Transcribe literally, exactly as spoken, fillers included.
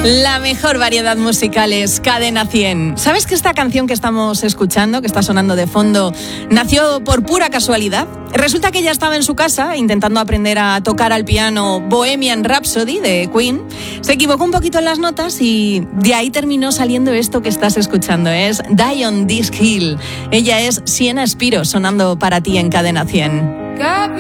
La mejor variedad musical es Cadena cien. ¿Sabes que esta canción que estamos escuchando, que está sonando de fondo, nació por pura casualidad? Resulta que ella estaba en su casa intentando aprender a tocar al piano Bohemian Rhapsody de Queen. Se equivocó un poquito en las notas y de ahí terminó saliendo esto que estás escuchando. Es Die on This Hill. Ella es Sienna Spiro, sonando para ti en Cadena cien.